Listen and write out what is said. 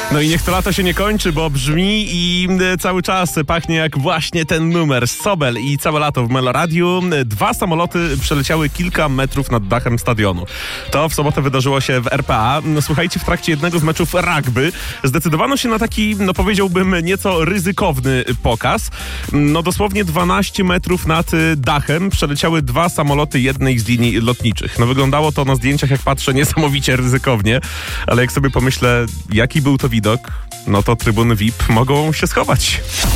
No i niech to lato się nie kończy, bo brzmi i cały czas pachnie jak właśnie ten numer. Sobel i całe lato w Meloradiu. 2 samoloty przeleciały kilka metrów nad dachem stadionu. To w sobotę wydarzyło się w RPA. Słuchajcie, w trakcie jednego z meczów rugby zdecydowano się na taki, powiedziałbym, nieco ryzykowny pokaz. Dosłownie 12 metrów nad dachem przeleciały 2 samoloty jednej z linii lotniczych. Wyglądało to na zdjęciach, jak patrzę, niesamowicie ryzykownie, ale jak sobie pomyślę, jaki był to widok, to trybuny VIP mogą się schować.